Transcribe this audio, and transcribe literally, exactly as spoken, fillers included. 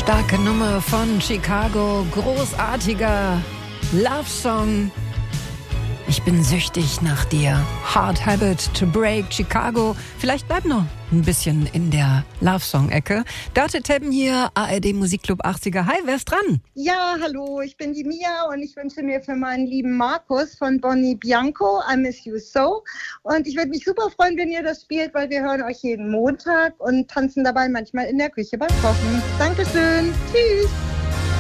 Starke Nummer von Chicago, großartiger Love-Song. Ich bin süchtig nach dir. Hard Habit to Break, Chicago. Vielleicht bleib noch ein bisschen in der Love-Song-Ecke. Dörte Teppen hier, A R D Musikclub achtziger. Hi, wer ist dran? Ja, hallo, ich bin die Mia und ich wünsche mir für meinen lieben Markus von Bonnie Bianco I Miss You So. Und ich würde mich super freuen, wenn ihr das spielt, weil wir hören euch jeden Montag und tanzen dabei manchmal in der Küche beim Kochen. Dankeschön, tschüss.